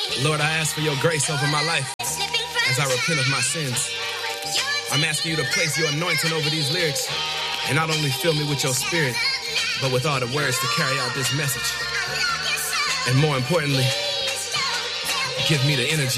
Lord, I ask for your grace over my life as I repent of my sins. I'm asking you to place your anointing over these lyrics and not only fill me with your spirit, but with all the words to carry out this message. And more importantly, give me the energy